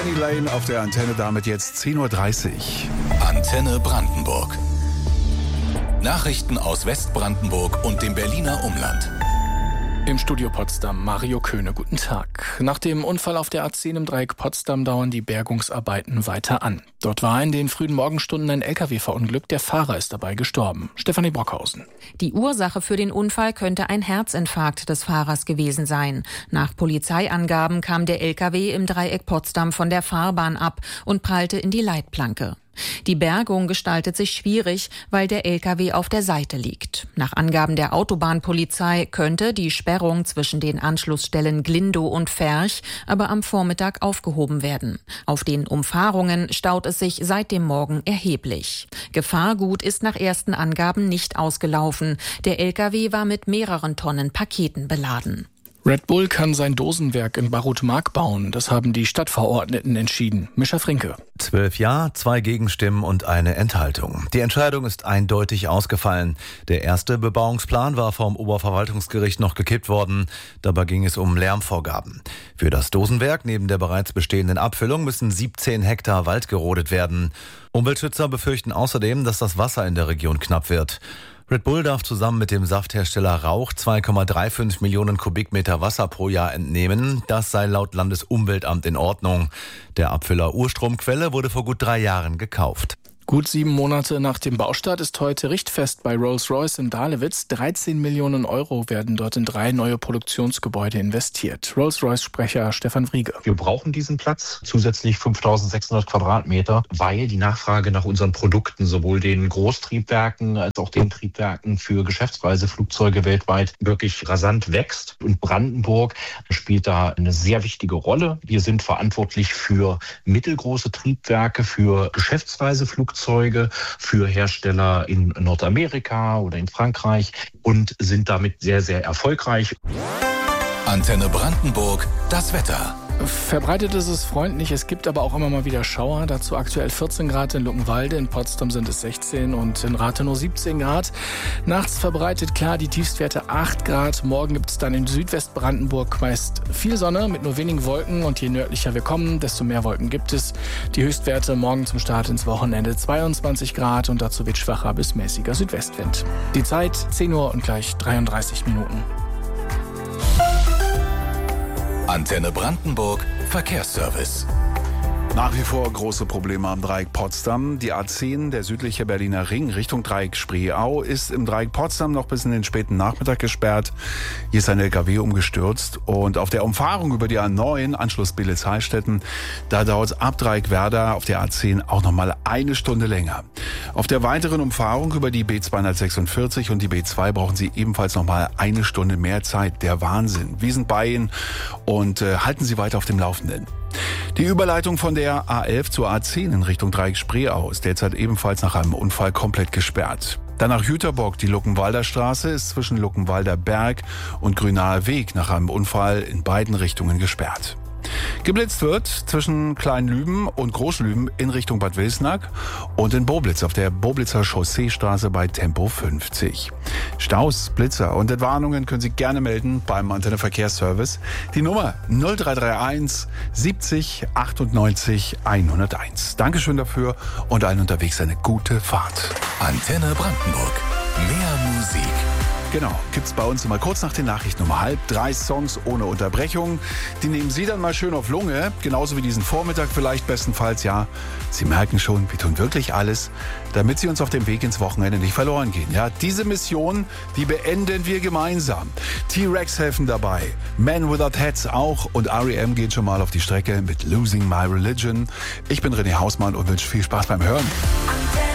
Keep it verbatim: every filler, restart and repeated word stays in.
Penny Lane auf der Antenne, damit jetzt zehn Uhr dreißig. Antenne Brandenburg. Nachrichten aus Westbrandenburg und dem Berliner Umland. Im Studio Potsdam, Mario Köhne, guten Tag. Nach dem Unfall auf der A zehn im Dreieck Potsdam dauern die Bergungsarbeiten weiter an. Dort war in den frühen Morgenstunden ein L K W verunglückt, der Fahrer ist dabei gestorben. Stefanie Brockhausen. Die Ursache für den Unfall könnte ein Herzinfarkt des Fahrers gewesen sein. Nach Polizeiangaben kam der L K W im Dreieck Potsdam von der Fahrbahn ab und prallte in die Leitplanke. Die Bergung gestaltet sich schwierig, weil der L K W auf der Seite liegt. Nach Angaben der Autobahnpolizei könnte die Sperrung zwischen den Anschlussstellen Glindow und Ferch aber am Vormittag aufgehoben werden. Auf den Umfahrungen staut es sich seit dem Morgen erheblich. Gefahrgut ist nach ersten Angaben nicht ausgelaufen. Der L K W war mit mehreren Tonnen Paketen beladen. Red Bull kann sein Dosenwerk in Barut-Mark bauen. Das haben die Stadtverordneten entschieden. Mischa Frinke. Zwölf Ja, zwei Gegenstimmen und eine Enthaltung. Die Entscheidung ist eindeutig ausgefallen. Der erste Bebauungsplan war vom Oberverwaltungsgericht noch gekippt worden. Dabei ging es um Lärmvorgaben. Für das Dosenwerk neben der bereits bestehenden Abfüllung müssen siebzehn Hektar Wald gerodet werden. Umweltschützer befürchten außerdem, dass das Wasser in der Region knapp wird. Red Bull darf zusammen mit dem Safthersteller Rauch zwei Komma fünfunddreißig Millionen Kubikmeter Wasser pro Jahr entnehmen. Das sei laut Landesumweltamt in Ordnung. Der Abfüller Urstromquelle wurde vor gut drei Jahren gekauft. Gut sieben Monate nach dem Baustart ist heute Richtfest bei Rolls-Royce in Dahlewitz. dreizehn Millionen Euro werden dort in drei neue Produktionsgebäude investiert. Rolls-Royce-Sprecher Stefan Friege. Wir brauchen diesen Platz, zusätzlich fünftausendsechshundert Quadratmeter, weil die Nachfrage nach unseren Produkten, sowohl den Großtriebwerken als auch den Triebwerken für Geschäftsreiseflugzeuge weltweit, wirklich rasant wächst. Und Brandenburg spielt da eine sehr wichtige Rolle. Wir sind verantwortlich für mittelgroße Triebwerke, für Geschäftsreiseflugzeuge, für Hersteller in Nordamerika oder in Frankreich und sind damit sehr, sehr erfolgreich. Antenne Brandenburg, das Wetter. Verbreitet ist es freundlich, es gibt aber auch immer mal wieder Schauer. Dazu aktuell vierzehn Grad in Luckenwalde, in Potsdam sind es sechzehn und in Rathenow siebzehn Grad. Nachts verbreitet klar die Tiefstwerte acht Grad. Morgen gibt es dann in Südwestbrandenburg meist viel Sonne mit nur wenigen Wolken. Und je nördlicher wir kommen, desto mehr Wolken gibt es. Die Höchstwerte morgen zum Start ins Wochenende zweiundzwanzig Grad und dazu wird schwacher bis mäßiger Südwestwind. Die Zeit zehn Uhr und gleich dreiunddreißig Minuten. Antenne Brandenburg, Verkehrsservice. Nach wie vor große Probleme am Dreieck Potsdam. Die A zehn, der südliche Berliner Ring, Richtung Dreieck Spreeau, ist im Dreieck Potsdam noch bis in den späten Nachmittag gesperrt. Hier ist ein L K W umgestürzt. Und auf der Umfahrung über die A neun, Anschluss Belitz-Heilstätten, da dauert es ab Dreieck Werder auf der A zehn auch noch mal eine Stunde länger. Auf der weiteren Umfahrung über die B zweihundertsechsundvierzig und die B zwei brauchen Sie ebenfalls noch mal eine Stunde mehr Zeit. Der Wahnsinn. Wir sind bei Ihnen und äh, halten Sie weiter auf dem Laufenden. Die Überleitung von der A elf zur A zehn in Richtung Dreieck Spreeau ist derzeit ebenfalls nach einem Unfall komplett gesperrt. Dann nach Jüterbock, die Luckenwalder Straße ist zwischen Luckenwalder Berg und Grünaer Weg nach einem Unfall in beiden Richtungen gesperrt. Geblitzt wird zwischen Kleinlüben und Großlüben in Richtung Bad Wilsnack und in Boblitz auf der Boblitzer Chausseestraße bei Tempo fünfzig. Staus, Blitzer und Entwarnungen können Sie gerne melden beim Antenne Verkehrsservice. Die Nummer null drei drei eins siebzig achtundneunzig hunderteins. Dankeschön dafür und allen unterwegs eine gute Fahrt. Antenne Brandenburg. Mehr Musik. Genau, gibt's bei uns immer kurz nach den Nachrichten um halb drei Songs ohne Unterbrechung. Die nehmen Sie dann mal schön auf Lunge, genauso wie diesen Vormittag vielleicht bestenfalls. Ja, Sie merken schon, wir tun wirklich alles, damit Sie uns auf dem Weg ins Wochenende nicht verloren gehen. Ja, diese Mission, die beenden wir gemeinsam. T-Rex helfen dabei, Men Without Hats auch und R E M geht schon mal auf die Strecke mit Losing My Religion. Ich bin René Hausmann und wünsche viel Spaß beim Hören.